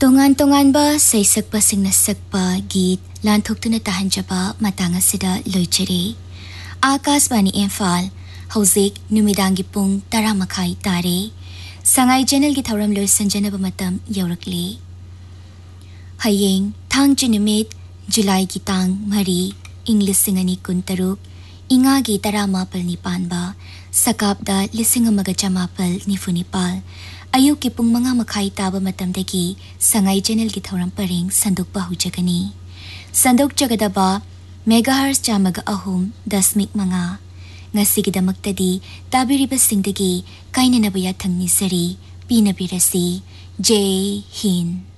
Tongan ba saisak-pasing nasakpa git lanthok-tuna tahanjaba matang asida loichari. Akashvani Imphal hauzik numidangi pung 10:30 tare. Sangai Channel gi thauram loisanjanaba matam yaurakli. Hayeng thangchi numit July gi tang 3 ing 2013 inga gi 19 ba sakapda 1994 ayuk ki pung 5:30 taba matamdagi Sangai Channel gi thauram paring sandukpa hujagani. Sanduk jagadaba megahertz 3.5 ngasigidamaktadi tabiribasingdagi kainanaba yathangnisari pinabirasi. Jai Hind.